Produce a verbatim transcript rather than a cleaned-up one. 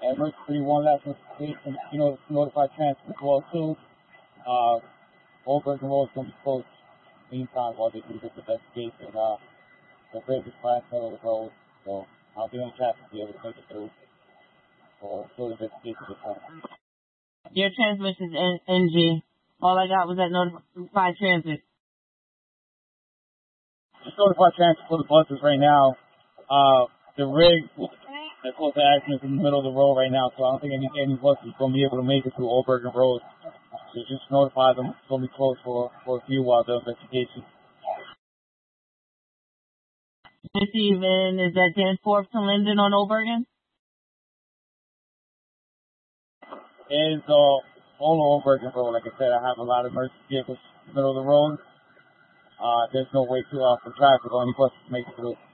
And emergency one last notification, you know, notify transit as well too. Uh, Old Bergen Road is going to be closed meantime while they do this investigation. Uh, the bridge is flat middle of the road, so I'll be on traffic to be able to make it through for full investigation this time. Your transmission is N G. All I got was that notify transit. Just notify transit for the buses right now. Uh, the rig that's supposed to action is in the middle of the road right now, so I don't think any, any bus is going to be able to make it through Old Bergen Road. So just notify them it's going to be closed for, for a few while the investigation. This evening, is that ten fourth to Linden on Old Bergen? It is uh, all Old Bergen Road. Like I said, I have a lot of emergency vehicles in the middle of the road. Uh, there's no way to uh, for traffic or any buses to make it through.